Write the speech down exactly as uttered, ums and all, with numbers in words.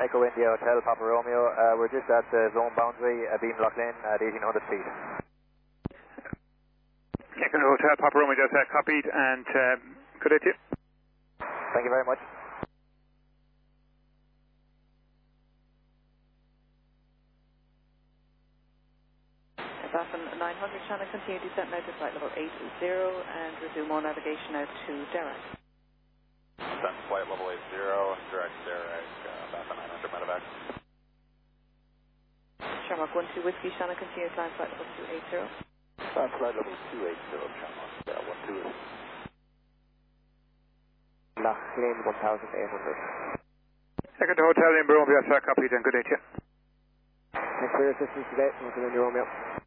Echo India Hotel Papa Romeo. Uh, we're just at the zone boundary, uh, Beam Lock Lane at eighteen hundred feet. Echo Hotel Papa Romeo just uh, copied and uh, good day to you. Thank you very much. Baffin nine hundred, Shannon, continue descent now to flight level eight zero and resume all navigation out to Derac. Descent flight level eight zero, direct Derac, uh, Baffin nine hundred, medevac. Shamrock one two Whiskey, Shannon, continue climb flight level two eight zero. Uh, flight level two eight zero, Shamrock, uh, one two. Lock Lane one thousand eight hundred. Echo Hotel in Romeo, just uh, copied and good day to you. Thanks for your assistance today. Welcome in, Romeo.